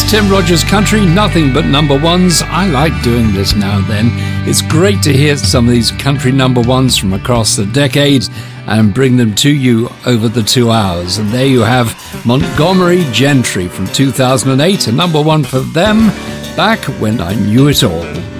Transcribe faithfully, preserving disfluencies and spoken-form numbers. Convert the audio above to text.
Tim Rogers Country, nothing but number ones. I like doing this now and then. It's great to hear some of these country number ones from across the decade and bring them to you over the two hours. And there you have Montgomery Gentry from two thousand eight, a number one for them, Back When I Knew It All.